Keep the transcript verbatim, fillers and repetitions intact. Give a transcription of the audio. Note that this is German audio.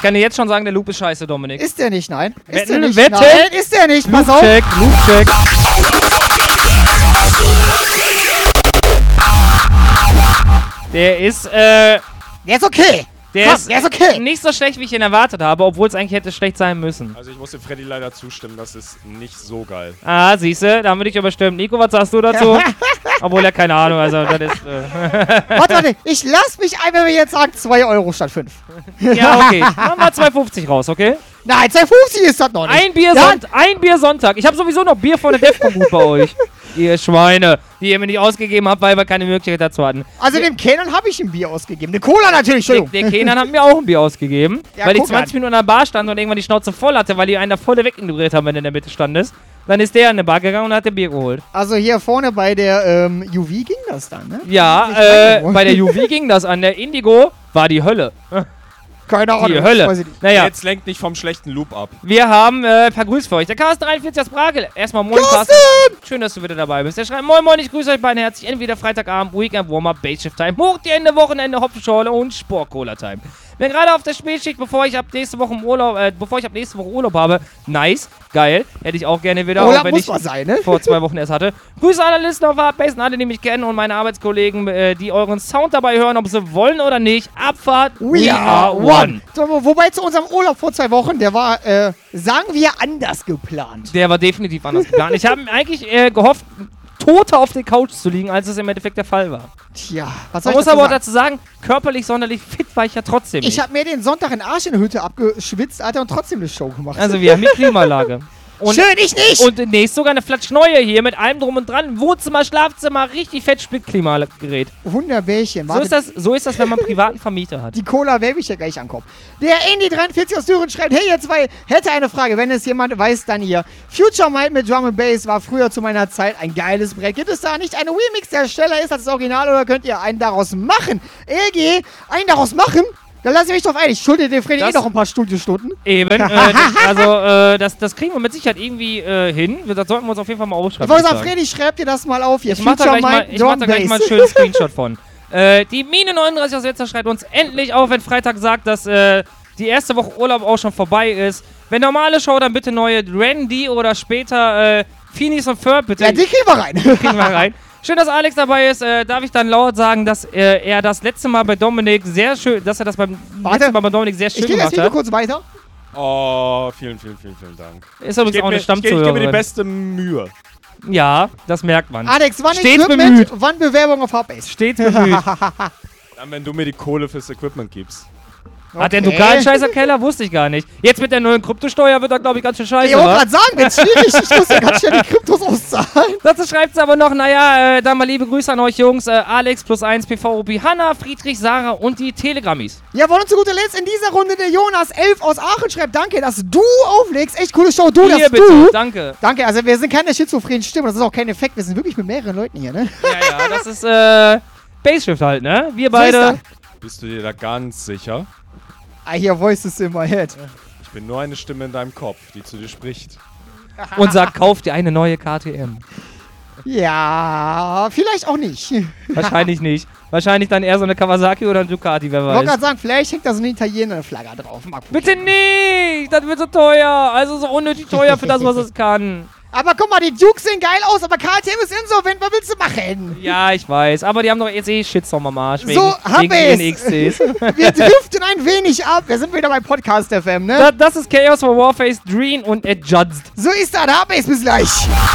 kann dir jetzt schon sagen, der Loop ist scheiße, Dominik. Ist der nicht, nein. Ist Wetten, der nicht, Wette? nein. Ist der nicht, pass auf. Loop-Check, Loop-Check. Der ist, äh... Der ist okay. Der, Krass, ist der ist okay. nicht so schlecht, wie ich ihn erwartet habe, obwohl es eigentlich hätte schlecht sein müssen. Also ich muss dem Freddy leider zustimmen, das ist nicht so geil. Ah, siehste, da haben wir dich überstimmt. Nico, was sagst du dazu? Obwohl er keine Ahnung, also das ist... Äh Warte, warte, ich lass mich ein, wenn wir jetzt sagen zwei Euro statt fünf. Ja, okay. Machen wir zwei fünfzig raus, okay? Nein, zwei fünfzig ist das noch nicht. Ein Bier, Ja. Sonnt ein Bier Sonntag. Ich habe sowieso noch Bier von der Defcon-Gut bei euch. Ihr Schweine, die ihr mir nicht ausgegeben habt, weil wir keine Möglichkeit dazu hatten. Also dem Kenan habe ich ein Bier ausgegeben. Eine Cola natürlich, Der, Entschuldigung. der Kenan hat mir auch ein Bier ausgegeben, Ja, weil ich guck zwanzig an. Minuten an der Bar stand und irgendwann die Schnauze voll hatte, weil die einen da voll wegignoriert haben, wenn er in der Mitte standest. Dann ist der an der Bar gegangen und hat der Bier geholt. Also hier vorne bei der ähm, U V ging das dann, ne? Ja, Sich äh, reingeholt. bei der U V ging das. An der Indigo war die Hölle. Keine Ahnung. Die Hölle. weiß ich nicht. Naja, Jetzt lenkt nicht vom schlechten Loop ab. wir haben äh, vergrüßt für euch. Der Chaos dreiundvierzig aus Bragel. Erstmal moin, Carsten. Schön, dass du wieder dabei bist. Der schreibt, moin, moin, ich grüße euch beide herzlich. Entweder Freitagabend, Weekend, Warm-Up, Base-Shift-Time, hoch die Ende, Wochenende, Hopfenschorle und Sport-Cola-Time. Bin gerade auf der Spätschicht, bevor ich ab nächste Woche im Urlaub, äh, bevor ich ab nächste Woche Urlaub habe. Nice, geil. Hätte ich auch gerne wieder, Urlaub auch wenn muss ich mal sein, ne? vor zwei Wochen erst hatte. Grüße an alle Listener auf Hardbase, alle, die mich kennen und meine Arbeitskollegen, äh, die euren Sound dabei hören, ob sie wollen oder nicht. Abfahrt, We are one. So, wo- wobei zu unserem Urlaub vor zwei Wochen, der war, äh, sagen wir, anders geplant. Der war definitiv anders geplant. Ich habe eigentlich äh, gehofft, toter auf der Couch zu liegen, als es im Endeffekt der Fall war. Tja, was soll Man ich muss aber auch dazu dazu sagen? sagen, körperlich sonderlich fit war ich ja trotzdem Ich nicht. habe mir den Sonntag in Arsch in der Hütte abgeschwitzt, Alter, und trotzdem eine Show gemacht. Also wir haben hier Klimaanlage. Und, Schön, ich nicht! und demnächst sogar eine Flatsch neue hier mit allem drum und dran. Wohnzimmer, Schlafzimmer, richtig fett Split-Klimagerät. Wunderbärchen. So Warte, ist, das, so ist das, wenn man einen privaten Vermieter hat. die Cola werde ich ja gleich ankommen. Der Indy dreiundvierzig aus Düren schreibt, hey ihr zwei, hätte eine Frage, wenn es jemand weiß, dann ihr. Future Might mit Drum and Bass war früher zu meiner Zeit ein geiles Brett. Gibt es da nicht einen Remix, der schneller ist als das Original oder könnt ihr einen daraus machen? L G, einen daraus machen? Dann lass ich mich drauf ein. Ich schulde dem Freddy eh Das- noch ein paar Studiostunden. Eben. äh, das, also, äh, das, das kriegen wir mit Sicherheit irgendwie äh, hin. Das sollten wir uns auf jeden Fall mal aufschreiben. Ich wollte würd sagen, ich Freddy, schreib dir das mal auf hier. Ich mach da Future gleich mal, Might, ich mach Drum da gleich mal einen Bass. schönen Screenshot von. Äh, die Mine neununddreißig aus Wetzlar schreibt uns endlich auf, wenn Freitag sagt, dass äh, die erste Woche Urlaub auch schon vorbei ist. Wenn normale Show, dann bitte neue Randy oder später äh, Phineas und Ferb, bitte. Ja, die kriegen wir rein. kriegen wir rein. Schön, dass Alex dabei ist. Äh, darf ich dann laut sagen, dass äh, er das letzte Mal bei Dominik sehr schön, dass er das beim Warte. letzten Mal bei Dominik sehr Ich schön gehe jetzt gemacht wieder hat. kurz weiter. Oh, vielen, vielen, vielen, vielen Dank. Ist übrigens Ich auch gebe eine mir, ich gebe, ich gebe mir die Stammzuhörerin. beste Mühe. Ja, das merkt man. Alex, wann Stets Equipment, bemüht. wann Bewerbung auf Hardbase? Stets bemüht. Dann, wenn du mir die Kohle fürs Equipment gibst. Hat der einen Okay. lokalen scheißer Keller? Wusste ich gar nicht. Jetzt mit der neuen Kryptosteuer wird er, glaube ich, ganz schön scheiße, Ich wollte wa? gerade sagen, wird's schwierig. Ich muss ja ganz schnell die Kryptos auszahlen. Dazu schreibt sie aber noch, naja, äh, dann mal liebe Grüße an euch Jungs. Äh, Alex plus eins, P V O B, Hanna, Friedrich, Sarah und die Telegrammis. Jawohl, und zu guter Letzt in dieser Runde der Jonas elf aus Aachen schreibt, danke, dass du auflegst. Echt coole Show, du, Hier dass bitte, du. danke. Danke, also wir sind keine schizophrenen Stimmen, das ist auch kein Effekt, wir sind wirklich mit mehreren Leuten hier, ne? Ja, ja, das ist äh, Basshift halt, ne? Wir So ist beide. Bist du dir da ganz sicher? I hear voices in my head. Ich bin nur eine Stimme in deinem Kopf, die zu dir spricht. Und sagt, kauf dir eine neue K T M. Ja, vielleicht auch nicht. Ich Wahrscheinlich nicht. Wahrscheinlich dann eher so eine Kawasaki oder eine Ducati, wer wollte weiß. gerade sagen, vielleicht hängt da so eine Italiener-Flagge drauf. Mal gucken. Bitte nicht! Das wird so teuer. Also so unnötig teuer für das, was es kann. Aber guck mal, die Dukes sehen geil aus, aber K T M ist insolvent, was willst du machen? Ja, ich weiß. Aber die haben doch jetzt eh Shitstorm am Arsch. Wegen, So, hab wegen ich's. ihren X Cs. Wir driften ein wenig ab. Wir sind wieder bei Podcast F M, ne? Da, das ist Chaos for Warface, Dream und Adjudged. So ist das, hab ich's bis gleich.